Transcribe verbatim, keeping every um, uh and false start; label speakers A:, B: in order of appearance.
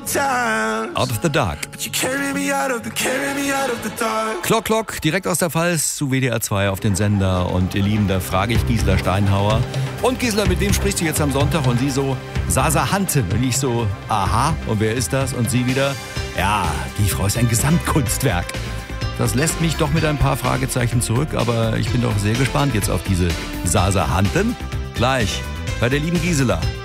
A: Out of the Dark. Clock Clock, direkt aus der Pfalz zu W D R zwei auf den Sender. Und ihr Lieben, da frage ich Gisela Steinhauer. Und Gisela, mit wem sprichst du jetzt am Sonntag? Und sie so, Sasa Hanten. Und ich so, aha, und wer ist das? Und sie wieder, ja, die Frau ist ein Gesamtkunstwerk. Das lässt mich doch mit ein paar Fragezeichen zurück, aber ich bin doch sehr gespannt jetzt auf diese Sasa Hanten. Gleich bei der lieben Gisela.